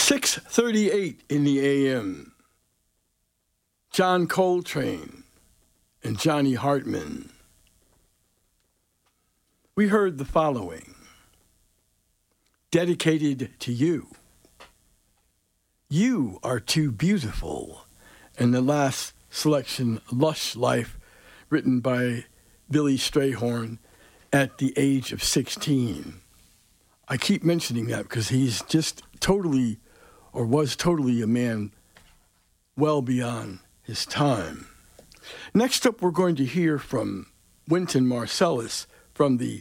6:38 in the a.m. John Coltrane and Johnny Hartman. We heard the following. Dedicated to you. You are too beautiful. And the last selection, Lush Life, written by Billy Strayhorn at the age of 16. I keep mentioning that because he's just totally, or was totally, a man well beyond his time. Next up, we're going to hear from Wynton Marsalis from the